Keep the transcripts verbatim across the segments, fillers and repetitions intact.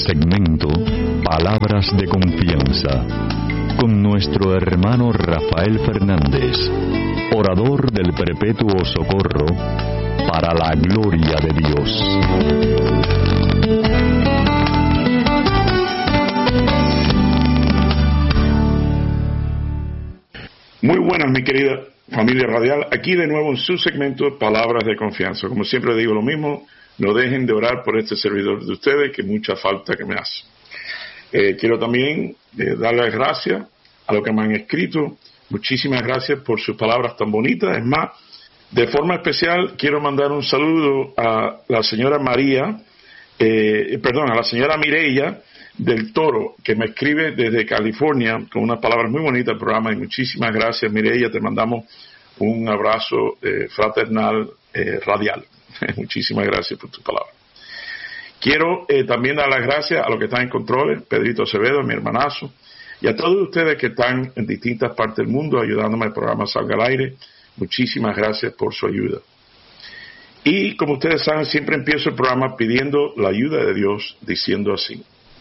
segmento Palabras de Confianza con nuestro hermano Rafael Fernández, orador del Perpetuo Socorro para la gloria de Dios. Muy buenas, mi querida familia radial, aquí de nuevo en su segmento Palabras de Confianza. Como siempre digo lo mismo, no dejen de orar por este servidor de ustedes, que mucha falta que me hace. Eh, quiero también eh, darles gracias a los que me han escrito. Muchísimas gracias por sus palabras tan bonitas. Es más, de forma especial quiero mandar un saludo a la señora María, eh, perdón, a la señora Mireya del Toro, que me escribe desde California con unas palabras muy bonitas del programa. Y muchísimas gracias, Mireya. Te mandamos un abrazo eh, fraternal eh, radial. Muchísimas gracias por tus palabras. Quiero eh, también dar las gracias a los que están en controles, Pedrito Acevedo, mi hermanazo, y a todos ustedes que están en distintas partes del mundo ayudándome al programa Salga al Aire. Muchísimas gracias por su ayuda. Y como ustedes saben, siempre empiezo el programa pidiendo la ayuda de Dios, diciendo así: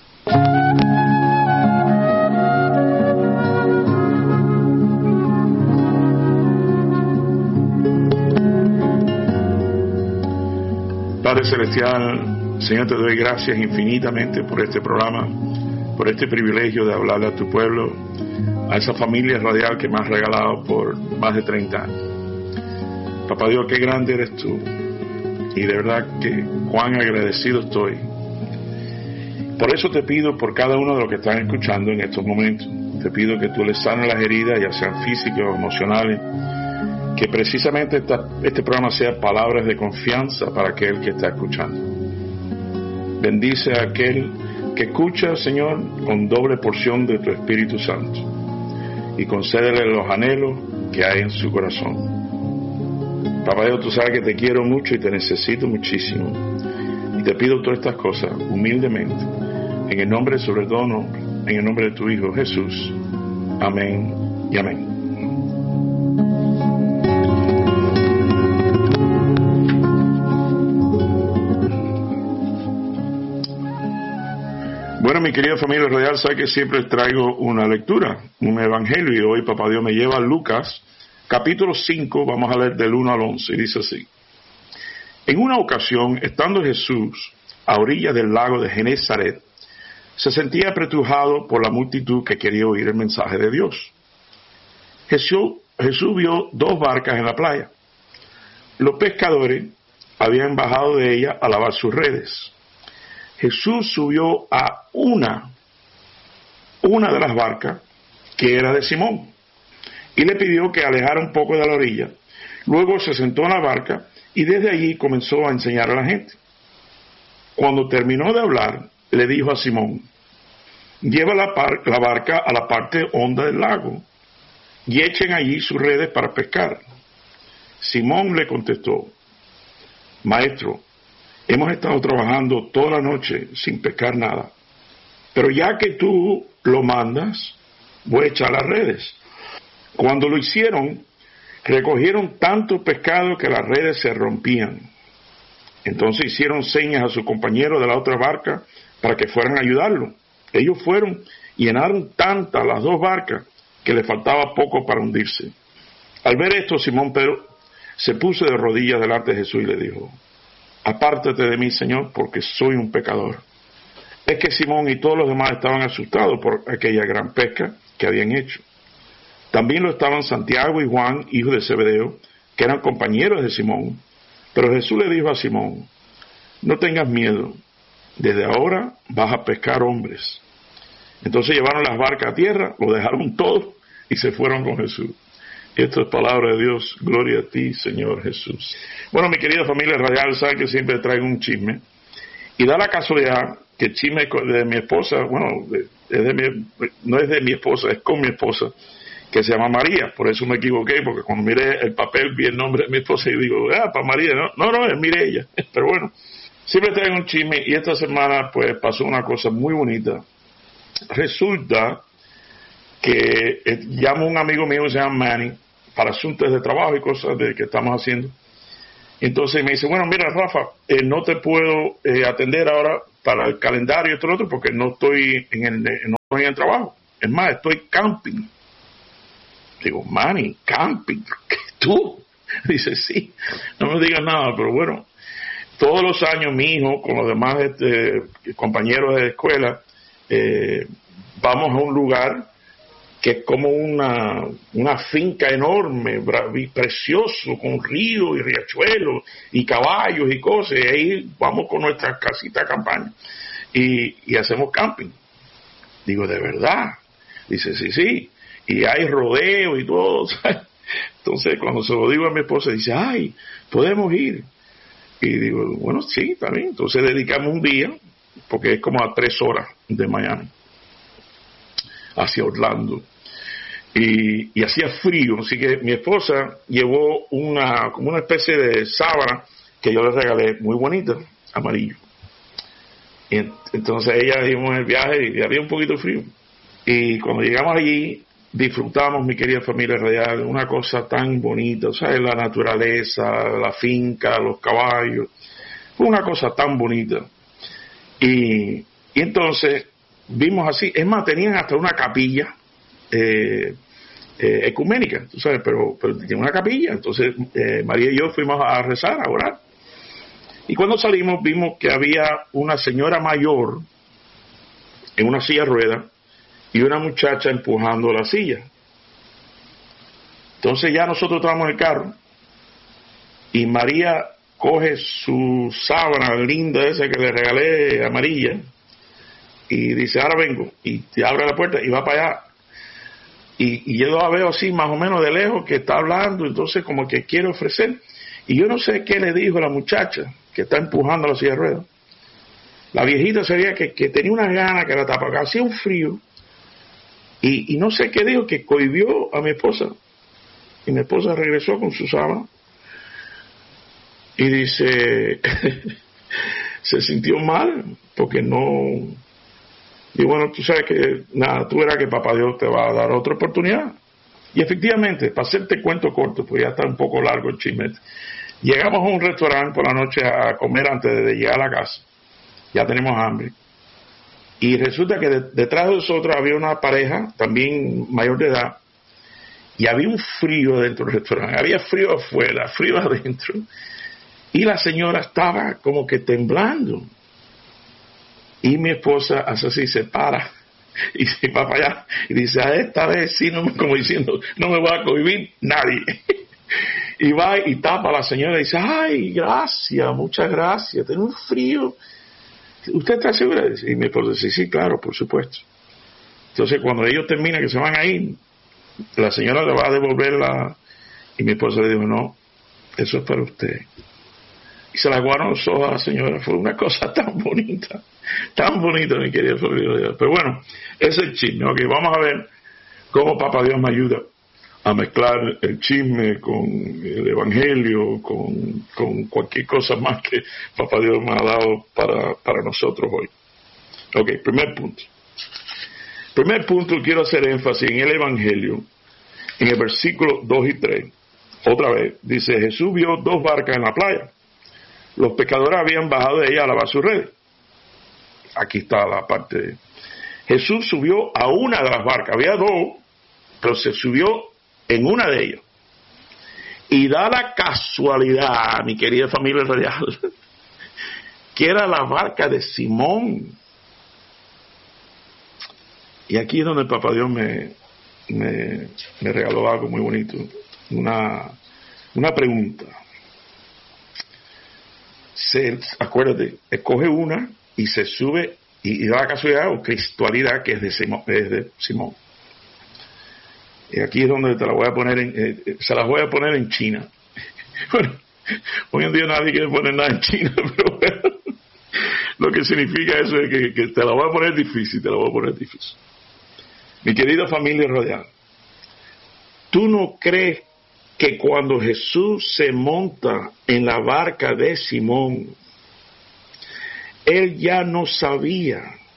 Padre Celestial, Señor, te doy gracias infinitamente por este programa, por este privilegio de hablarle a tu pueblo, a esa familia radial que me has regalado por más de treinta años. Papá Dios, qué grande eres tú, y de verdad que cuán agradecido estoy. Por eso te pido por cada uno de los que están escuchando en estos momentos, te pido que tú les sanes las heridas, ya sean físicas o emocionales, que precisamente esta, este programa sea palabras de confianza para aquel que está escuchando. Bendice a aquel que escucha, Señor, con doble porción de tu Espíritu Santo, y concédele los anhelos que hay en su corazón. Papá Dios, tú sabes que te quiero mucho y te necesito muchísimo, y te pido todas estas cosas humildemente, en el nombre, sobre todo nombre, en el nombre de tu Hijo Jesús. Amén y amén. Bueno, mi querida familia radial, sabe que siempre traigo una lectura, un evangelio, y hoy Papá Dios me lleva a Lucas, capítulo cinco, vamos a leer del uno al once, y dice así: En una ocasión, estando Jesús a orillas del lago de Genezaret, se sentía apretujado por la multitud que quería oír el mensaje de Dios. Jesús, Jesús vio dos barcas en la playa. Los pescadores habían bajado de ellas a lavar sus redes. Jesús subió a una, una de las barcas, que era de Simón, y le pidió que alejara un poco de la orilla. Luego se sentó en la barca y desde allí comenzó a enseñar a la gente. Cuando terminó de hablar, le dijo a Simón: lleva la, par- la barca a la parte honda del lago y echen allí sus redes para pescar. Simón le contestó: Maestro, hemos estado trabajando toda la noche sin pescar nada, pero ya que tú lo mandas, voy a echar las redes. Cuando lo hicieron, recogieron tanto pescado que las redes se rompían. Entonces hicieron señas a sus compañeros de la otra barca para que fueran a ayudarlo. Ellos fueron y llenaron tantas las dos barcas que le faltaba poco para hundirse. Al ver esto, Simón Pedro se puso de rodillas delante de Jesús y le dijo: Apártate de mí, Señor, porque soy un pecador. Es que Simón y todos los demás estaban asustados por aquella gran pesca que habían hecho. También lo estaban Santiago y Juan, hijos de Zebedeo, que eran compañeros de Simón. Pero Jesús le dijo a Simón: No tengas miedo, desde ahora vas a pescar hombres. Entonces llevaron las barcas a tierra, lo dejaron todo y se fueron con Jesús. Esto es palabra de Dios. Gloria a ti, Señor Jesús. Bueno, mi querida familia radial, saben que siempre traigo un chisme. Y da la casualidad que el chisme de mi esposa, bueno, es de mi, no es de mi esposa, es con mi esposa, que se llama María. Por eso me equivoqué, porque cuando miré el papel vi el nombre de mi esposa y digo: ah, para María. No, no, no es Mireya. Pero bueno, siempre traigo un chisme, y esta semana pues pasó una cosa muy bonita. Resulta que eh, llamo a un amigo mío que se llama Manny para asuntos de trabajo y cosas de que estamos haciendo. Entonces me dice: bueno, mira, Rafa, eh, no te puedo eh, atender ahora para el calendario y todo lo otro porque no estoy en el, no estoy en el trabajo. Es más, estoy camping. Digo, Manny, camping, ¿qué tú? Dice, sí, no me digas nada, pero bueno, todos los años mi hijo, con los demás este, compañeros de escuela, eh, vamos a un lugar que es como una, una finca enorme, precioso, con ríos y riachuelos y caballos y cosas, y ahí vamos con nuestra casita de campaña y, y hacemos camping. Digo, ¿de verdad? Dice, sí, sí, y hay rodeo y todo, ¿sabes? Entonces cuando se lo digo a mi esposa, dice, ay, podemos ir. Y digo, bueno, sí, también. Entonces dedicamos un día, porque es como a tres horas de Miami, hacia Orlando. Y, y hacía frío, así que mi esposa llevó una como una especie de sábana que yo le regalé, muy bonita, amarillo. Y entonces ella dimos el viaje y había un poquito de frío. Y cuando llegamos allí, disfrutamos, mi querida familia radial, una cosa tan bonita, ¿sabes? La naturaleza, la finca, los caballos. Fue una cosa tan bonita. Y, y entonces vimos así, es más, tenían hasta una capilla eh, eh, ecuménica, tú sabes, pero, pero tiene una capilla. Entonces eh, María y yo fuimos a rezar, a orar. Y cuando salimos vimos que había una señora mayor en una silla de ruedas y una muchacha empujando la silla. Entonces ya nosotros estábamos en el carro y María coge su sábana linda esa que le regalé, amarilla, y dice, ahora vengo, y te abre la puerta y va para allá. Y, y yo la veo así más o menos de lejos que está hablando, entonces como que quiere ofrecer. Y yo no sé qué le dijo la muchacha que está empujando la silla de ruedas. La viejita se veía que, que tenía una gana que la tapaba, hacía un frío. Y, y no sé qué dijo, que cohibió a mi esposa. Y mi esposa regresó con su sábana. Y dice, se sintió mal, porque no... Y bueno, tú sabes que, nada, tú verás que papá Dios te va a dar otra oportunidad. Y efectivamente, para hacerte cuento corto, pues ya está un poco largo el chisme. Llegamos a un restaurante por la noche a comer antes de llegar a la casa. Ya tenemos hambre. Y resulta que de, detrás de nosotros había una pareja, también mayor de edad, y había un frío dentro del restaurante. Había frío afuera, frío adentro. Y la señora estaba como que temblando. Y mi esposa hace así, se para y se va para allá y dice, a esta vez sí, no me, como diciendo, no me va a cohibir nadie. Y va y tapa a la señora y dice, ay, gracias, muchas gracias, tengo un frío. ¿Usted está segura? Y mi esposa dice, sí, claro, por supuesto. Entonces cuando ellos terminan, que se van a ir, la señora le va a devolver la... Y mi esposa le dijo, no, eso es para usted. Y se la guardaron los ojos a la señora. Fue una cosa tan bonita, tan bonita, mi querida familia. Pero bueno, ese es el chisme. Ok, vamos a ver cómo Papá Dios me ayuda a mezclar el chisme con el evangelio, con, con cualquier cosa más que Papá Dios me ha dado para, para nosotros hoy. Ok, primer punto. Primer punto, quiero hacer énfasis en el evangelio, en el versículo dos y tres. Otra vez, dice, Jesús vio dos barcas en la playa. Los pescadores habían bajado de ella a lavar sus redes. Aquí está la parte. Jesús subió a una de las barcas. Había dos, pero se subió en una de ellas. Y da la casualidad, mi querida familia radial, que era la barca de Simón. Y aquí es donde el Papá Dios me, me, me regaló algo muy bonito. Una, una pregunta. Se, acuérdate, escoge una y se sube y, y da la casualidad o cristualidad que es de Simón, es de Simón. Y aquí es donde te la voy a poner en, eh, se las voy a poner en China. Bueno, hoy en día nadie quiere poner nada en China, pero bueno, lo que significa eso es que, que te la voy a poner difícil, te la voy a poner difícil. Mi querida familia radial, ¿tú no crees que cuando Jesús se monta en la barca de Simón, él ya no sabía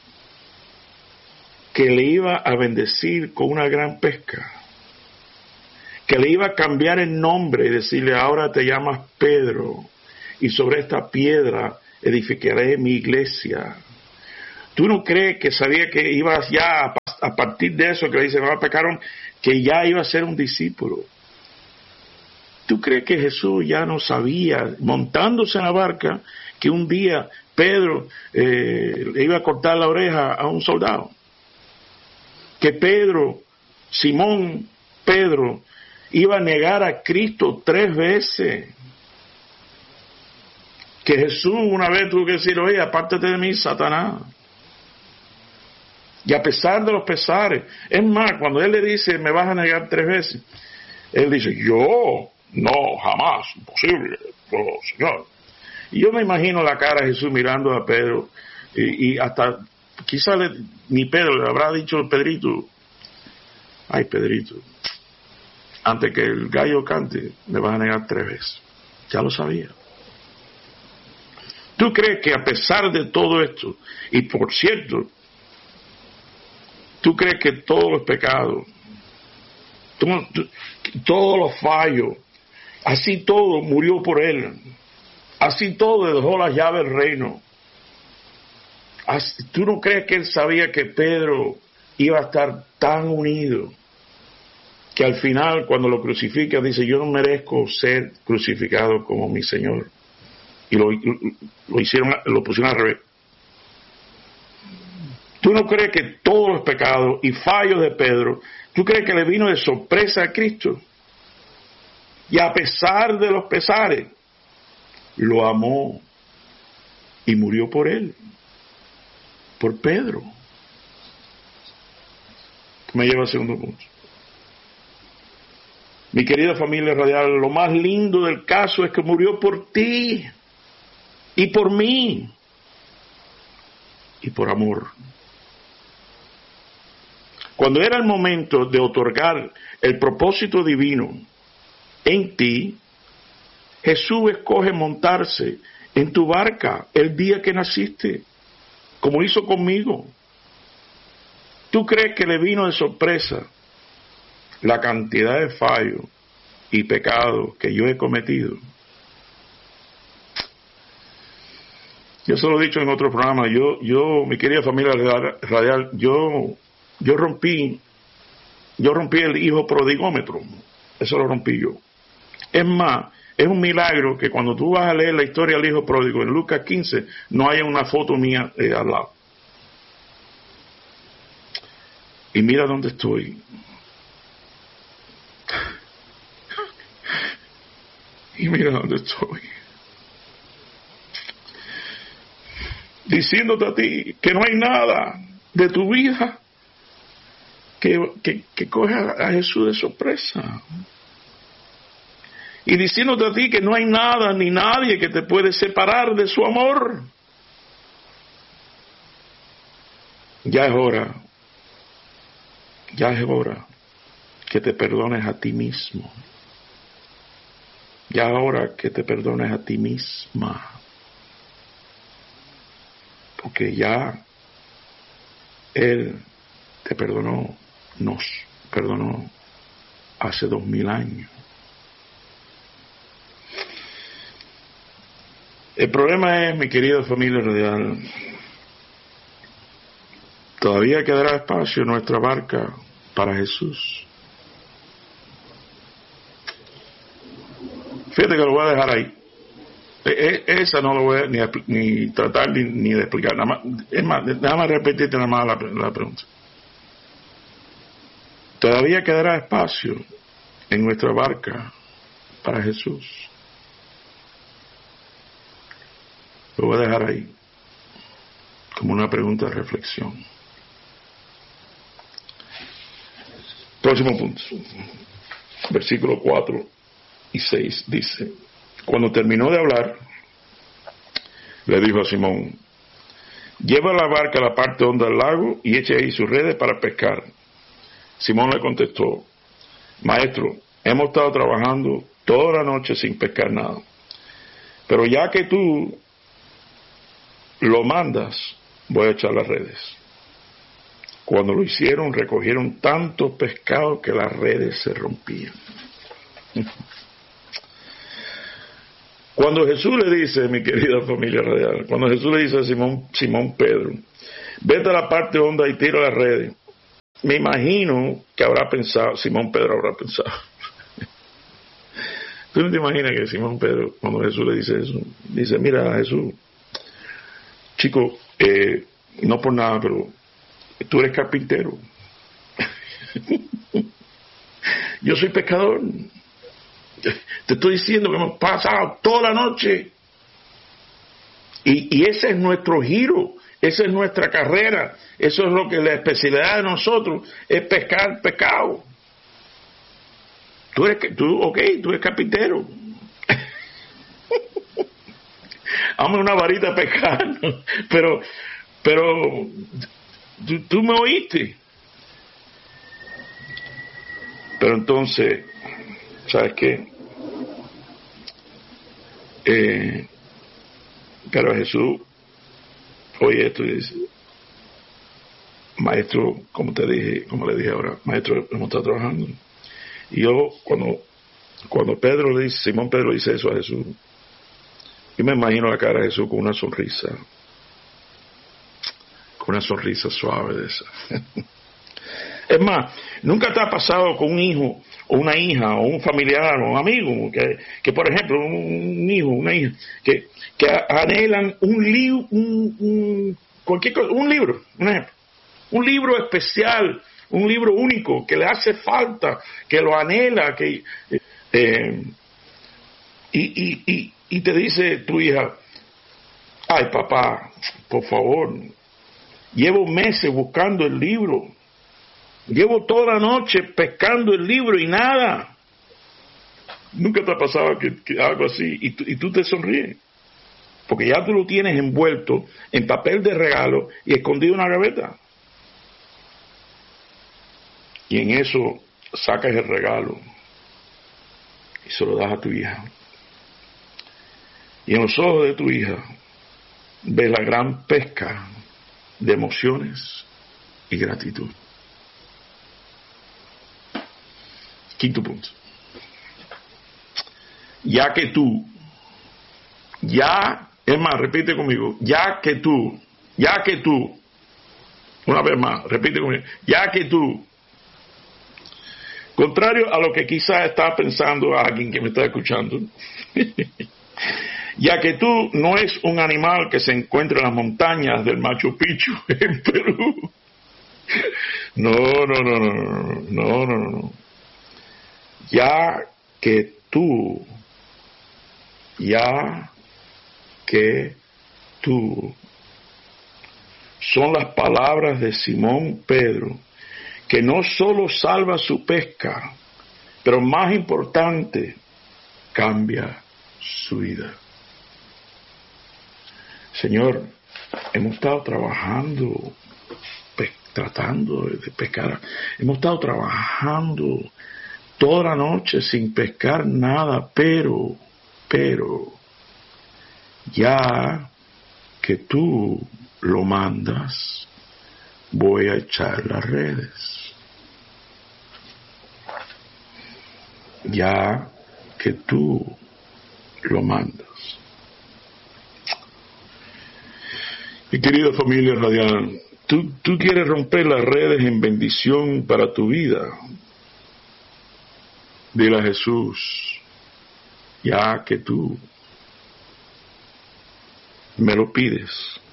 que le iba a bendecir con una gran pesca, que le iba a cambiar el nombre y decirle, ahora te llamas Pedro, y sobre esta piedra edificaré mi iglesia, ¿Tú no crees que sabía que iba ya a partir de eso que dice, no pecaron, que ya iba a ser un discípulo? ¿Tú crees que Jesús ya no sabía, montándose en la barca, que un día Pedro eh, le iba a cortar la oreja a un soldado? Que Pedro, Simón Pedro, iba a negar a Cristo tres veces. Que Jesús una vez tuvo que decir, oye, apártate de mí, Satanás. Y a pesar de los pesares, es más, cuando él le dice, me vas a negar tres veces, él dice, yo, no, jamás, imposible, oh, Señor. Y yo me imagino la cara de Jesús mirando a Pedro, y, y hasta, quizás ni Pedro le habrá dicho al Pedrito, ay Pedrito, antes que el gallo cante, me vas a negar tres veces. Ya lo sabía. ¿Tú crees que a pesar de todo esto, y por cierto, tú crees que todos los pecados, tú, tú, todos los fallos, así todo murió por él, así todo dejó las llaves del reino? Así, ¿tú no crees que él sabía que Pedro iba a estar tan unido que al final cuando lo crucifica dice, yo no merezco ser crucificado como mi Señor? Y lo, lo hicieron, lo pusieron al revés. ¿Tú no crees que todos los pecados y fallos de Pedro, tú crees que le vino de sorpresa a Cristo? Y a pesar de los pesares, lo amó y murió por él, por Pedro. Me lleva al segundo punto. Mi querida familia radial, lo más lindo del caso es que murió por ti y por mí y por amor. Cuando era el momento de otorgar el propósito divino en ti, Jesús escoge montarse en tu barca el día que naciste, como hizo conmigo. ¿Tú crees que le vino de sorpresa la cantidad de fallos y pecados que yo he cometido? Yo se lo he dicho en otro programa, yo, yo, mi querida familia radial, yo, yo rompí, yo rompí el hijo prodigómetro, eso lo rompí yo. Es más, es un milagro que cuando tú vas a leer la historia del hijo pródigo en Lucas quince, no haya una foto mía eh, al lado. Y mira dónde estoy. Y mira dónde estoy. Diciéndote a ti que no hay nada de tu vida que, que, que coge a Jesús de sorpresa. Y diciéndote a ti que no hay nada ni nadie que te puede separar de su amor. Ya es hora, ya es hora que te perdones a ti mismo. Ya es hora que te perdones a ti misma. Porque ya Él te perdonó, nos perdonó hace dos mil años. El problema es, mi querida familia radial, todavía quedará espacio en nuestra barca para Jesús. Fíjate que lo voy a dejar ahí. Esa no lo voy a ni, ni tratar ni, ni de explicar. Nada más, es más, déjame repetirte nada más la, la pregunta. Todavía quedará espacio en nuestra barca para Jesús. Lo voy a dejar ahí como una pregunta de reflexión. Próximo punto. Versículo cuatro y seis dice: cuando terminó de hablar, le dijo a Simón: lleva la barca a la parte honda del lago y eche ahí sus redes para pescar. Simón le contestó: Maestro, hemos estado trabajando toda la noche sin pescar nada, pero ya que tú lo mandas, voy a echar las redes. Cuando lo hicieron, recogieron tanto pescado que las redes se rompían. Cuando Jesús le dice, mi querida familia radial, cuando Jesús le dice a Simón, Simón Pedro, vete a la parte honda y tira las redes. Me imagino que habrá pensado, Simón Pedro habrá pensado. ¿Tú no te imaginas que Simón Pedro, cuando Jesús le dice eso, dice, mira Jesús, chico, eh, no por nada, pero tú eres carpintero. Yo soy pescador. Te estoy diciendo que hemos pasado toda la noche. Y, y ese es nuestro giro, esa es nuestra carrera, eso es lo que la especialidad de nosotros es pescar pescado. Tú eres, tú, ok, tú eres carpintero. Hazme una varita a pescar, pero, pero, tú, tú me oíste. Pero entonces, ¿sabes qué? Eh, pero Jesús oye esto y dice, maestro, como te dije, como le dije ahora, maestro, hemos estado trabajando. Y yo, cuando, cuando Pedro le dice, Simón Pedro dice eso a Jesús, yo me imagino la cara de Jesús con una sonrisa, con una sonrisa suave de esa. Es más, nunca te ha pasado con un hijo, o una hija, o un familiar, o un amigo, que, que por ejemplo, un hijo, una hija, que, que anhelan un libro, un, un, cualquier cosa, un libro, un ejemplo, un libro especial, un libro único, que le hace falta, que lo anhela, que eh, y, y, y, y te dice tu hija, ay papá, por favor, llevo meses buscando el libro, llevo toda la noche pescando el libro y nada. Nunca te ha pasado que, que algo así y tú, y tú te sonríes, porque ya tú lo tienes envuelto en papel de regalo y escondido en una gaveta. Y en eso sacas el regalo y se lo das a tu hija. Y en los ojos de tu hija ves la gran pesca de emociones y gratitud. Quinto punto. Ya que tú, ya, es más, repite conmigo, ya que tú, ya que tú, una vez más, repite conmigo, ya que tú, contrario a lo que quizás está pensando alguien que me está escuchando, ya que tú no es un animal que se encuentra en las montañas del Machu Picchu en Perú. No, no, no, no, no, no, no, no. Ya que tú, ya que tú, son las palabras de Simón Pedro, que no solo salva su pesca, pero más importante, cambia su vida. Señor, hemos estado trabajando, pe- tratando de pescar, hemos estado trabajando toda la noche sin pescar nada, pero, pero, ya que tú lo mandas, voy a echar las redes. Ya que tú lo mandas. Mi querida familia radial, ¿tú, tú quieres romper las redes en bendición para tu vida? Dile a Jesús, ya que tú me lo pides.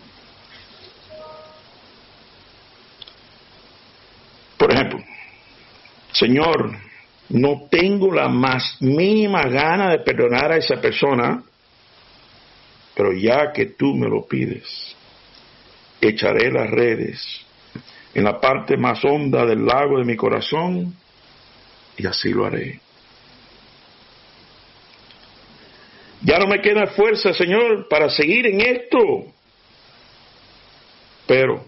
Por ejemplo, Señor, no tengo la más mínima gana de perdonar a esa persona, pero ya que tú me lo pides, echaré las redes en la parte más honda del lago de mi corazón y así lo haré. Ya no me queda fuerza, Señor, para seguir en esto, pero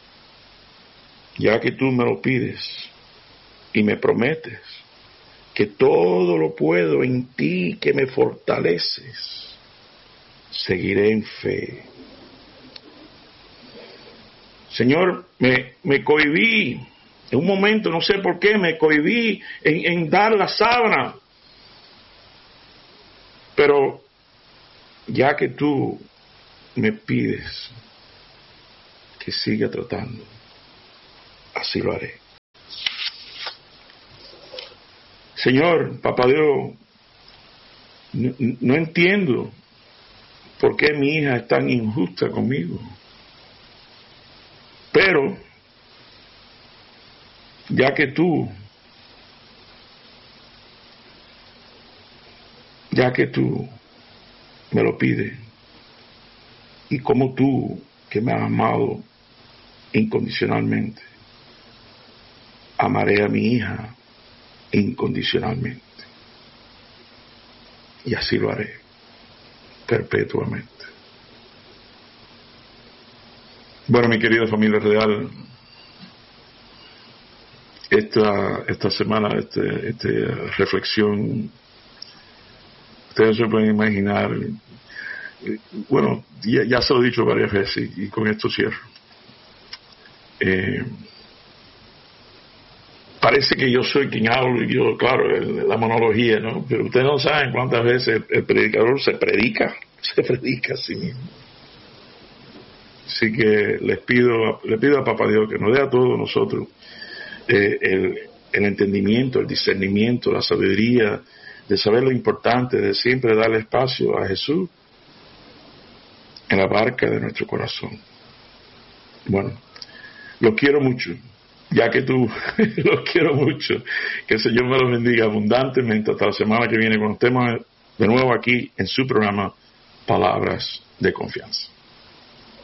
ya que tú me lo pides y me prometes que todo lo puedo en ti que me fortaleces, seguiré en fe. Señor, me, me cohibí, en un momento, no sé por qué, me cohibí en, en dar la sábana, pero ya que tú me pides que siga tratando, así lo haré. Señor, Papá Dios, no, no entiendo por qué mi hija es tan injusta conmigo. Pero, ya que tú, ya que tú me lo pides, y como tú, que me has amado incondicionalmente, amaré a mi hija incondicionalmente. Y así lo haré, perpetuamente. Bueno, mi querida familia real, esta, esta semana, este, esta reflexión, ustedes se pueden imaginar, bueno, ya, ya se lo he dicho varias veces y, y con esto cierro. Eh, parece que yo soy quien hablo y yo, claro, el, la monología, ¿no? Pero ustedes no saben cuántas veces el, el predicador se predica, se predica a sí mismo. Así que les pido, le pido a Papá Dios que nos dé a todos nosotros eh, el, el entendimiento, el discernimiento, la sabiduría de saber lo importante de siempre darle espacio a Jesús en la barca de nuestro corazón. Bueno, los quiero mucho, ya que tú los quiero mucho. Que el Señor me los bendiga abundantemente. Hasta la semana que viene, cuando estemos de nuevo aquí en su programa Palabras de Confianza.